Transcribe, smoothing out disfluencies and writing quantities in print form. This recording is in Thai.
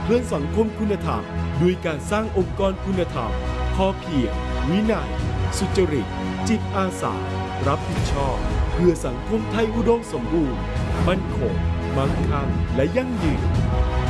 เคลื่อนสังคมคุณธรรมด้วยการสร้างองค์กรคุณธรรมพอเพียงวินัยสุจริตจิตอาสารับผิดชอบเพื่อสังคมไทยอุดมสมบูรณ์มั่นคงมั่งคั่งและยั่งยืน